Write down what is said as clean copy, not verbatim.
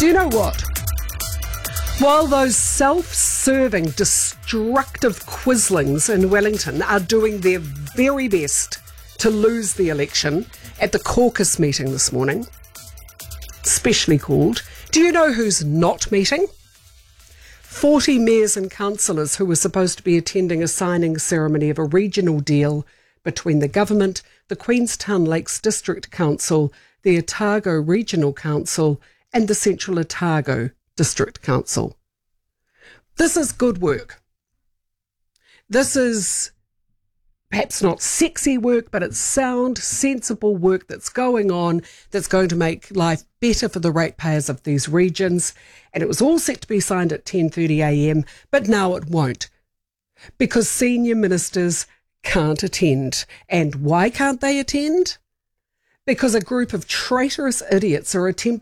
Do you know what? While those self-serving, destructive quislings in Wellington are doing their very best to lose the election at the caucus meeting this morning, specially called, do you know who's not meeting? 40 mayors and councillors who were supposed to be attending a signing ceremony of a regional deal between the government, the Queenstown Lakes District Council, the Otago Regional Council and the Central Otago District Council. This is good work. This is perhaps not sexy work, but it's sound, sensible work that's going on, that's going to make life better for the ratepayers of these regions. And it was all set to be signed at 10:30 a.m, but now it won't, because senior ministers can't attend. And why can't they attend? Because a group of traitorous idiots are attempting